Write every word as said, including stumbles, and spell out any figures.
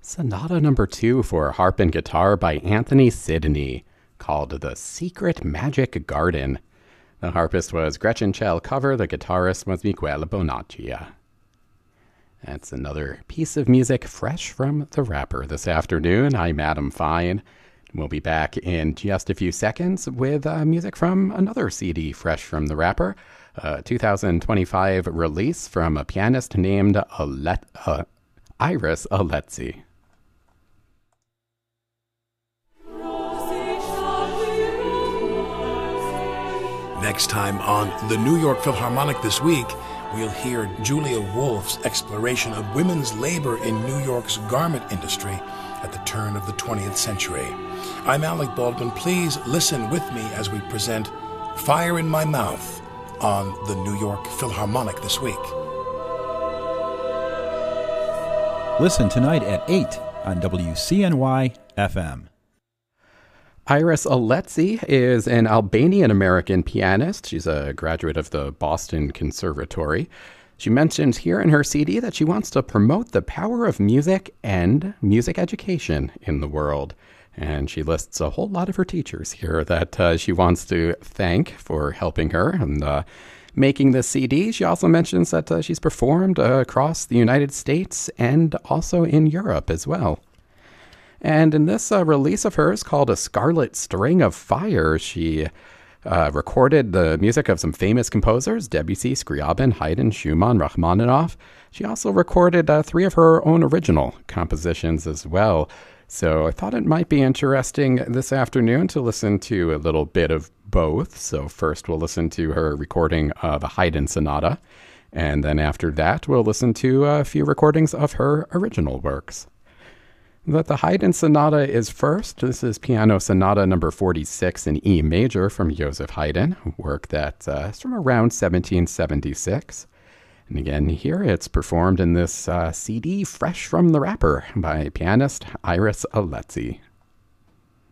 Sonata number two for harp and guitar by Anthony Sidney, called The Secret Magic Garden. The harpist was Gretchen Schell-Cover, the guitarist was Miguel Bonaccia. That's another piece of music fresh from the Rapper this afternoon. I'm Adam Fine. We'll be back in just a few seconds with uh, music from another C D fresh from the Rapper, a two thousand twenty-five release from a pianist named Alet- uh, Iris Aletsi. Next time on the New York Philharmonic This Week, we'll hear Julia Wolf's exploration of women's labor in New York's garment industry at the turn of the twentieth century. I'm Alec Baldwin. Please listen with me as we present Fire in My Mouth on the New York Philharmonic This Week. Listen tonight at eight on W C N Y F M. Iris Aletsi is an Albanian-American pianist. She's a graduate of the Boston Conservatory. She mentions here in her C D that she wants to promote the power of music and music education in the world. And she lists a whole lot of her teachers here that uh, she wants to thank for helping her and uh, making this C D. She also mentions that uh, she's performed uh, across the United States and also in Europe as well. And in this uh, release of hers called A Scarlet String of Fire, she uh, recorded the music of some famous composers, Debussy, Scriabin, Haydn, Schumann, Rachmaninoff. She also recorded uh, three of her own original compositions as well. So I thought it might be interesting this afternoon to listen to a little bit of both. So first we'll listen to her recording of a Haydn sonata. And then after that, we'll listen to a few recordings of her original works. But the Haydn Sonata is first. This is Piano Sonata number forty-six in E major from Joseph Haydn, a work that uh, is from around seventeen seventy-six. And again, here it's performed in this uh, C D fresh from the Rapper by pianist Iris Aletsi.